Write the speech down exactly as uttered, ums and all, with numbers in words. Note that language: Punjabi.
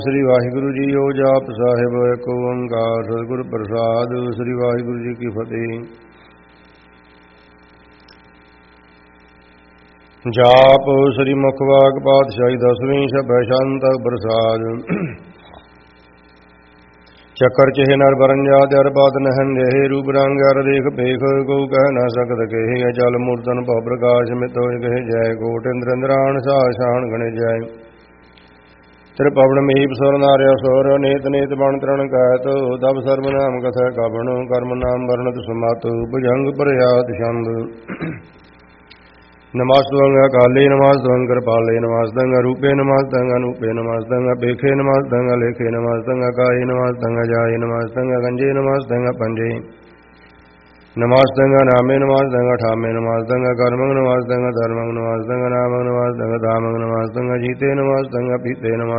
ਸ੍ਰੀ ਵਾਹਿਗੁਰੂ ਜੀ। ਓ ਜਾਪ ਸਾਹਿਬ ਏਕ ਓੰਕਾਰ ਸਤਿਗੁਰ ਪ੍ਰਸਾਦ। ਸ੍ਰੀ ਵਾਹਿਗੁਰੂ ਜੀ ਕੀ ਫਤਿਹ। ਜਾਪ ਸ੍ਰੀ ਮੁਖਵਾਕ ਪਾਤਸ਼ਾਹੀ ਦਸਵੀਂ ਛਪੈ ਛੰਦ ਪ੍ਰਸਾਦ। ਚੱਕਰ ਚਿਹ ਨਰ ਬਰਨ ਜਾਤ ਅਰ ਬਾਤ ਨਹਨ ਜਿਹੇ ਰੂਪ ਰੰਗ ਅਰ ਦੇਖ ਪੇਖ ਕੋ ਕਹਿ ਨ ਸਕਤ ਕਹੇ। ਅਚਲ ਮੂਰਤਨ ਭਉ ਪ੍ਰਕਾਸ਼ ਮਿਤ ਹੋਇ ਕਹੇ ਜੈ। ਕੋਟ ਇੰਦਰ ਇੰਦਰਾਣ ਸਾਹ ਸ਼ਾਨ ਗਣੇ ਜੈ। ਤ੍ਰਿਪਵਨ ਮਹੀਪ ਸੁਰ ਨਾਰਿਆ ਸੁਰ ਨੇਤ ਨੇਤ ਬਣ ਤ੍ਰਣ ਕਹਿਤ। ਦਬ ਸਰਬ ਨਾਮ ਕਥੈ ਕਵਣ ਕਰਮ ਨਾਮ ਵਰਣਤ ਸੁਮਤ। ਭੁਜੰਗ ਪ੍ਰਯਾਤ ਛੰਦ। ਨਮਸਤੰ ਅਕਾਲੇ ਨਮਸਤੰ ਕਿਰਪਾਲੇ ਨਮਸਤੰ ਰੂਪੇ ਨਮਸਤੰ ਅਨੂਪੇ ਨਮਸਤੰ ਅਪੇਖੇ ਨਮਸਤੰ ਲੇਖੇ ਨਮਸਤੰ ਅਕਾਏ ਨਮਸਤੰ ਜਾਏ ਨਮਸਤੰ ਗੰਜੇ ਨਮਸਤੰ ਪੰਜੇ ਨਮਸਤੰ ਨਾਮੇ ਨਮਸਤੰ ਠਾਮੇ ਨਮਸਤੰ ਕਰਮੰ ਨਮਸਤੰ ਧਰਮੰ ਨਮਸਤੰ ਨਾਮੰ ਨਮਸਤੰ ਦਾਮੰ ਨਮਸਤੰ ਜੀਤੇ ਨਮਸਤੰ ਪੀਤੇ ਨਮਸਤੰ